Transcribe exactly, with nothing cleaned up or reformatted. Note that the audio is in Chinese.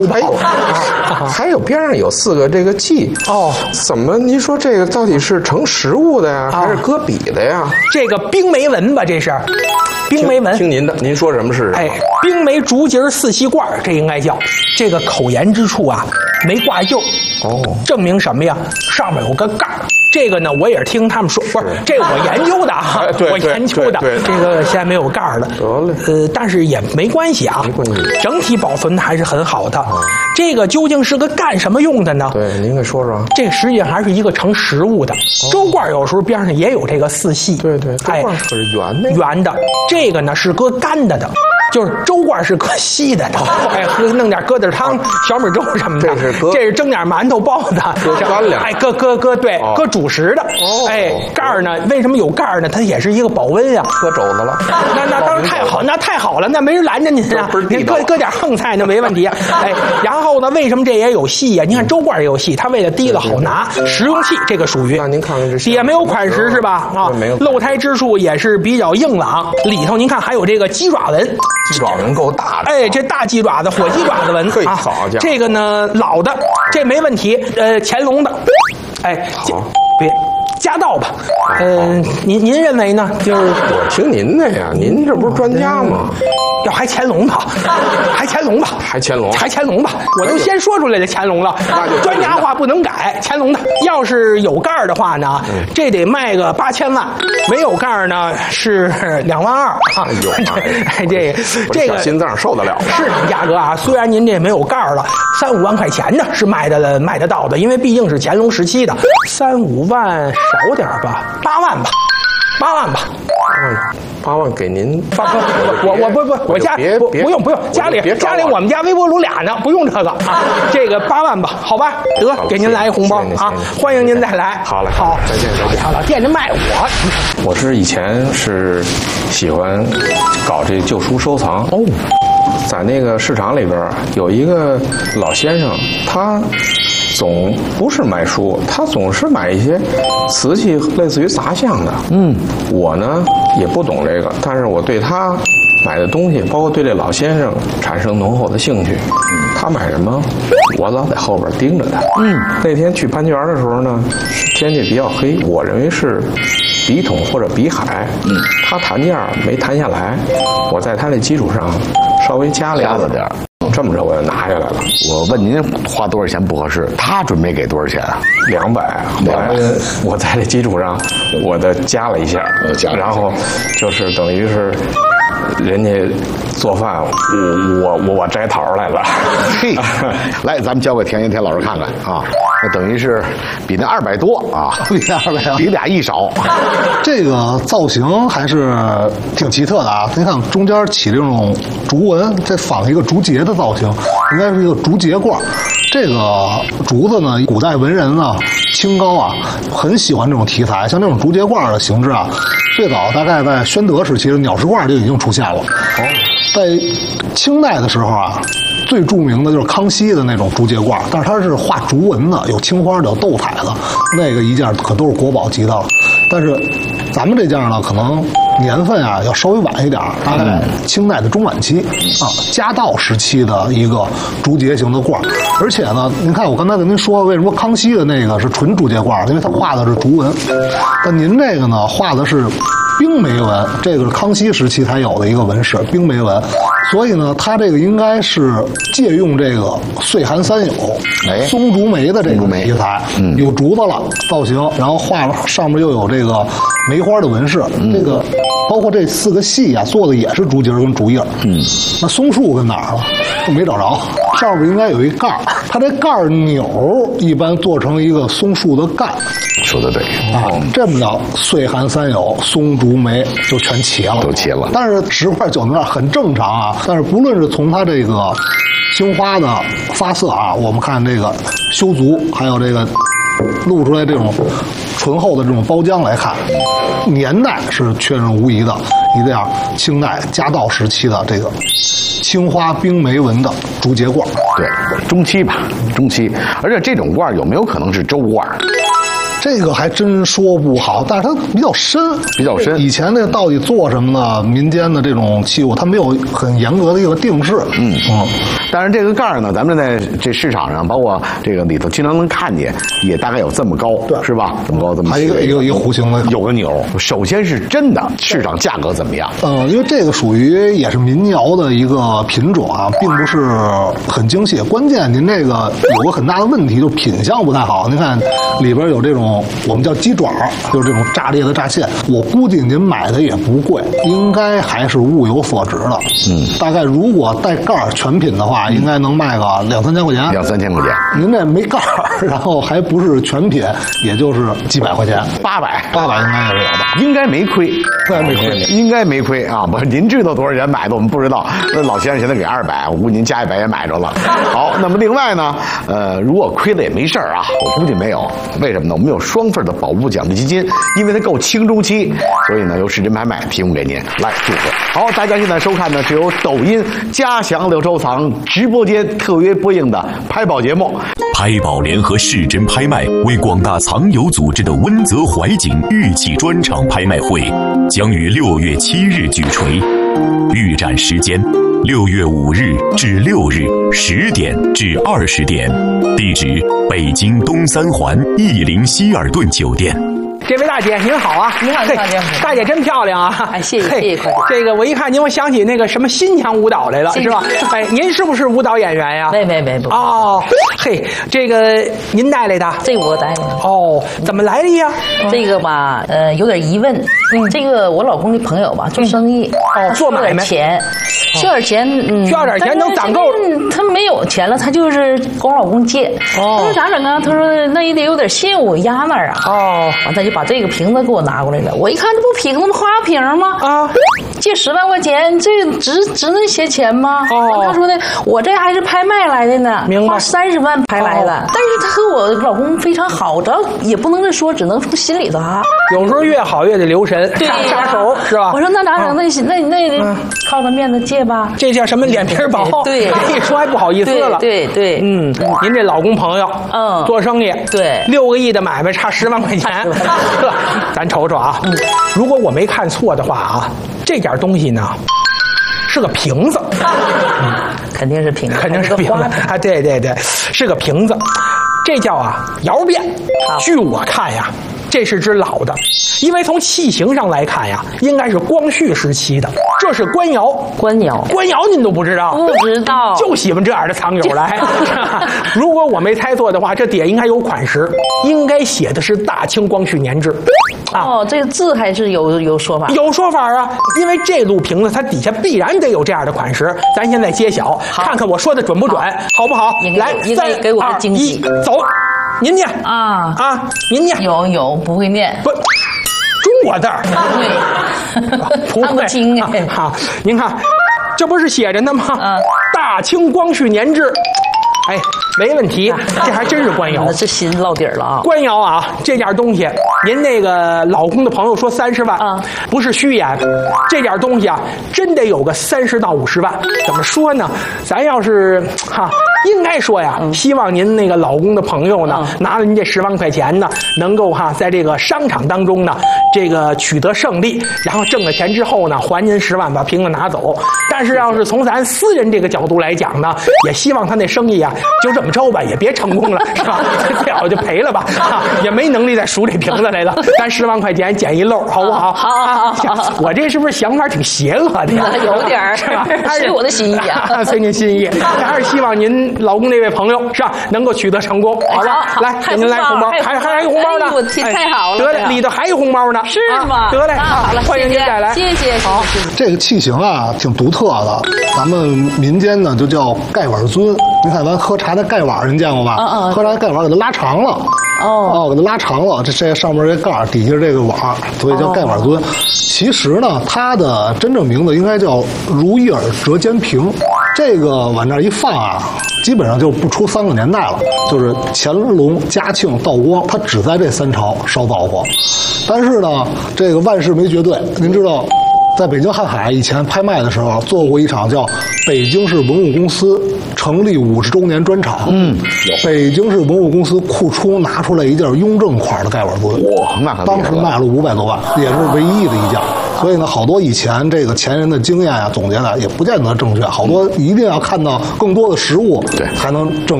还有还有边上有四个这个记哦， 怎么您说这个到底是盛食物的呀，还是搁笔的呀？ 这个冰梅文吧，这是冰梅文。 听您的，您说什么是什么？ 哎，冰梅竹节四细罐，这应该叫这个口沿之处啊没挂釉。 哦， 证明什么呀？上面有个盖儿。这个呢，我也是听他们说，不是这个我研究的啊， 哎、对我研究的。 对对对这个现在没有盖儿了， 得嘞。 呃，但是也没关系啊， 没关系， 整体保存的还是很好的。嗯、这个究竟是个干什么用的呢？ 对，您给说说。 这实际上还是一个盛食物的。哦、粥罐有时候边上也有这个四细， 对对，粥罐可是圆的。 圆的，这个呢是搁干的的。就是粥罐是搁稀的的，哎，弄点疙瘩汤、小米粥什么的。 这是搁， 这是蒸点馒头、包子， 搁干粮。 哎，搁搁搁，对，搁主食的。哦，哎，盖儿呢？为什么有盖儿呢？它也是一个保温呀。 搁肘子了。 那那当然太好，那太好了，那没人拦着您啊。您搁搁点横菜那没问题。哎，然后呢，为什么这也有细呀？您看粥罐也有细，它为了提了好拿，食用器这个属于。 那您看看这也没有款式是吧？啊， 没有。 露胎之处也是比较硬朗，里头您看还有这个鸡爪纹。 鸡爪纹够大的， 哎，这大鸡爪子、火鸡爪子纹啊， 好家伙， 这个呢老的，这没问题。呃，乾隆的，哎，别夹道吧。嗯、呃，您您认为呢？就是我听您的呀，您这不是专家吗？ 要还乾隆吧，还乾隆吧， 还乾隆， 还乾隆吧，我都先说出来这乾隆了。 那就专家话不能改，乾隆的。要是有盖儿的话呢，嗯、这得卖个八千万；没有盖儿呢是两万二啊。 哎呦， 哎，这这个心脏受得了？ 是价格啊，虽然您这没有盖儿了，三五万块钱呢是卖的卖得到的，因为毕竟是乾隆时期的。三五万少点吧，八万吧，八万吧。 嗯，八万给您发哥，我我不不我家不不用不用，家里家里我们家微波炉俩呢，不用这个啊，这个八万吧，好吧，得给您来一红包啊，欢迎您再来。 好嘞， 好， 再见再见。 好了，惦着卖我。 我是以前是喜欢搞这旧书收藏哦， 在那个市场里边有一个老先生，他总不是买书，他总是买一些瓷器，类似于杂项的。嗯，我呢也不懂这个，但是我对他买的东西，包括对这老先生产生浓厚的兴趣。嗯，他买什么，我老在后边盯着他。嗯，那天去潘家园的时候呢，天气比较黑，我认为是笔筒或者笔海。嗯，他谈价没谈下来，我在他的基础上稍微加了加了点儿。 这么着我就拿下来了。 我问您花多少钱不合适，他准备给多少钱啊？ 两百。后来我在这基础上，我的加了一下，然后就是等于是人家做饭，我我我我摘桃来了。 嘿，来，咱们交给田云田老师看看啊，那等于是比那二百多啊， 比那二百比俩一少。 这个造型还是挺奇特的啊！您看中间起这种竹纹，再仿一个竹节的造型，应该是一个竹节罐。这个竹子呢，古代文人啊，清高啊，很喜欢这种题材。像这种竹节罐的形制啊，最早大概在宣德时期的鸟食罐就已经出现了。哦，在清代的时候啊，最著名的就是康熙的那种竹节罐，但是它是画竹纹的，有青花的，有斗彩的，那个一件可都是国宝级的了。但是咱们这件呢，可能年份啊要稍微晚一点，大概清代的中晚期啊，嘉道时期的一个竹节型的罐。而且呢，您看我刚才跟您说，为什么康熙的那个是纯竹节罐，因为它画的是竹纹，但您这个呢画的是冰梅纹，这个是康熙时期才有的一个纹饰，冰梅纹。所以呢，它这个应该是借用这个岁寒三友、哎、松竹梅的这种题材，嗯，有竹子了造型，然后画上面又有这个梅花的纹饰，嗯、这个包括这四个细啊，做的也是竹节跟竹叶，嗯，那松树跟哪儿了？都没找着，上面应该有一盖儿，它这盖儿钮一般做成一个松树的干。 说的对啊，这么着，岁寒三友、松竹梅就全齐了， 都齐了。 但是十块九毛二很正常啊。但是不论是从它这个青花的发色啊，我们看这个修足，还有这个露出来这种醇厚的这种包浆来看，年代是确认无疑的，一定要清代嘉道时期的这个青花冰梅纹的竹节罐。 对，中期吧，中期。而且这种罐有没有可能是粥罐？ 这个还真说不好，但是它比较深， 比较深。 以前那到底做什么呢？民间的这种器物，它没有很严格的一个定式。嗯嗯。 当然，这个盖儿呢，咱们在这市场上，包括这个里头，经常能看见，也大概有这么高，是吧？这么高，这么还有一个一个一个弧形的， 有个钮。首先是真的，市场价格怎么样？ 嗯，因为这个属于也是民窑的一个品种啊，并不是很精细。关键您这个有个很大的问题，就是品相不太好。您看里边有这种我们叫鸡爪，就是这种炸裂的炸馅。我估计您买的也不贵，应该还是物有所值的。嗯，大概如果带盖儿全品的话，应该能卖个两三千块钱。 两三千块钱， 您这没盖儿，然后还不是全品，也就是几百块钱， 八百， 八百应该也是有的， 应该没亏， 应该没亏， 应该没亏啊！不，您知道多少钱买的，我们不知道。那老先生现在给二百，我估计您加一百也买着了。好，那么另外呢，呃，如果亏了也没事儿啊，我估计没有。为什么呢？我们有双份的保物奖励基金，因为它够清中期，所以呢由市真拍卖提供给您来祝贺。好，大家现在收看的是由抖音嘉祥六收藏直播间特约播映的拍宝节目。 拍宝联合市真拍卖为广大藏友组织的温泽怀景玉器专场拍卖会将于六月七日举锤，预展时间六月五日至六日十点至二十点，地址北京东三环逸林希尔顿酒店。 这位大姐您好啊！ 您好，您好，您好， 大姐真漂亮啊！ 哎，谢谢谢谢，快点。 这个我一看您，我想起那个什么新疆舞蹈来了，是吧？哎，您是不是舞蹈演员呀？ 没没没不。 哦，嘿，这个您带来的？ 这个我带来的。 哦，怎么来的呀？ 这个吧，呃，有点疑问。嗯，这个我老公的朋友吧，做生意， 哦，做买卖， 钱，需要点钱，嗯， 需要点钱能攒够。 嗯，他没有钱了，他就是跟我老公借。哦，他说咋整啊？他说那也得有点信物压那儿啊。哦，完他就把这个瓶子给我拿过来了。我一看，这不瓶子吗？花瓶吗？啊，借十万块钱，这值值那些钱吗？哦，他说的，我这还是拍卖来的呢， 明白？ 花三十万拍来的。但是他和我老公非常好，这也不能这说，只能从心里头啊。 有时候越好越得留神。 对， 杀手是吧？ 我说那咋整？那那那那靠着面子借吧。 这叫什么脸皮薄？ 对， 这一说还不好意思了。 对对， 嗯，您这老公朋友，嗯，做生意， 对， 六个亿的买卖差十万块钱，呵，咱瞅瞅啊，如果我没看错的话啊，这件东西呢是个瓶子， 肯定是瓶子， 肯定是瓶子啊，对对对，是个瓶子，这叫啊窑变。据我看呀，这是只老的。因为从器型上来看呀，应该是光绪时期的，这是官窑。 官窑， 官窑您都不知道？ 不知道， 就喜欢这样的藏友来。如果我没猜错的话，这底下应该有款式，应该写的是大清光绪年制。 啊、哦，这个字还是有有说法， 有说法啊。因为这路瓶子它底下必然得有这样的款式，咱现在揭晓，看看我说的准不准，好, 好不好？来， 三给我个惊喜， 走，您念啊啊，您念。 有有不会念不。中国字儿， 不会，看不清哎。 好，您看，这不是写着呢吗？嗯，大清光绪年制。哎，没问题，这还真是官窑。 那是新落底了啊！ 官窑啊，这件东西，您那个老公的朋友说三十万啊，不是虚言。这件东西啊，真得有个三十到五十万。怎么说呢？咱要是哈，应该说呀，嗯、希望您那个老公的朋友呢，嗯、拿了您这十万块钱呢，能够哈，在这个商场当中呢，这个取得胜利，然后挣了钱之后呢，还您十万，把瓶子拿走。但是要是从咱私人这个角度来讲呢，也希望他那生意啊。就这么着吧，也别成功了，是吧？最好就赔了吧，啊，也没能力再数这瓶子来了。咱十万块钱捡一漏，好不好？ 好，好，好，好。 我这是不是想法挺邪恶的呀？ 有点儿，是吧？随我的心意啊， 随您心意。还是希望您老公那位朋友是吧，能够取得成功。好了，来给您来红包，还还还有红包呢。 我天，太好了！ 得嘞，里头还有红包呢。 是吗？ 得嘞， 好了， 欢迎您再来。 谢谢。 好， 这个器型啊，挺独特的。咱们民间呢就叫盖碗尊。您看咱喝茶的盖碗，您见过吧？嗯嗯。喝茶的盖碗给它拉长了。哦。哦，给它拉长了。这这上面这盖儿，底下这个碗，所以叫盖碗尊。哦、其实呢，它的真正名字应该叫如意耳折尖瓶。这个往那一放啊，基本上就不出三个年代了，就是乾隆、嘉庆、道光，它只在这三朝烧造过。但是呢，这个万事没绝对，您知道。 在北京瀚海以前拍卖的时候，做过一场叫北京市文物公司成立五十周年专场。嗯，北京市文物公司库出拿出来一件雍正款的盖碗尊， 哇，那可当时卖了五百多万，也是唯一的一件。所以呢，好多以前这个前人的经验啊，总结的也不见得正确，好多一定要看到更多的实物， 对， 才能正。